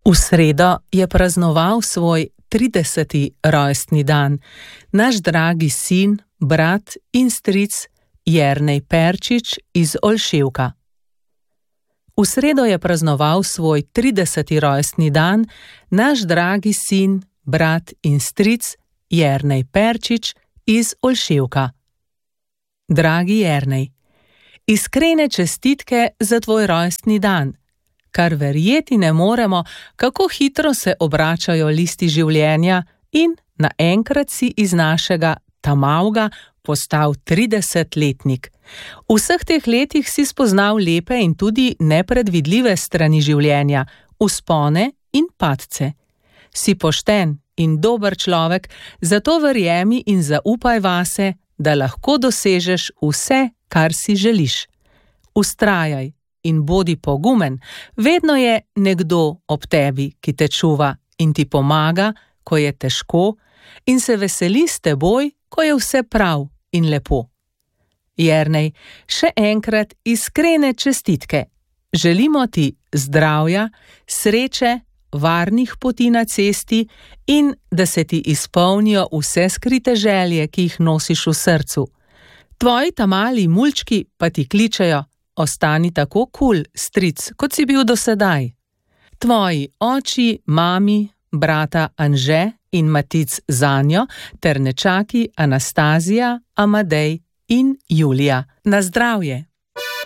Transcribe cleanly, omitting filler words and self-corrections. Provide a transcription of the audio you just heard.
V sredo je praznoval svoj 30. rojstni dan naš dragi sin, brat in stric Jernej Perčič iz Olševka. V sredo je praznoval svoj 30. rojstni dan naš dragi sin, brat in stric Jernej Perčič iz Olševka. Dragi Jernej, iskrene čestitke za tvoj rojstni dan. Kar verjeti ne moremo, kako hitro se obračajo listi življenja in naenkrat si iz našega tamavga postal 30-letnik. V vseh teh letih si spoznal lepe in tudi nepredvidljive strani življenja, vzpone in padce. Si pošten in dober človek, zato verjemi in zaupaj vase, da lahko dosežeš vse, kar si želiš. Vztrajaj in bodi pogumen, vedno je nekdo ob tebi, ki te čuva in ti pomaga, ko je težko, in se veseli s teboj, ko je vse prav in lepo. Jernej, še enkrat iskrene čestitke. Želimo ti zdravja, sreče, varnih poti na cesti in da se ti izpolnijo vse skrite želje, ki jih nosiš v srcu. Tvoji tamali mulčki pa ti kličejo: ostani tako kul, stric, kot si bil do sedaj. Tvoji oči, mami, brata Anže in matic Zanjo ter nečaki Anastazija, Amadej in Julija. Na zdravje!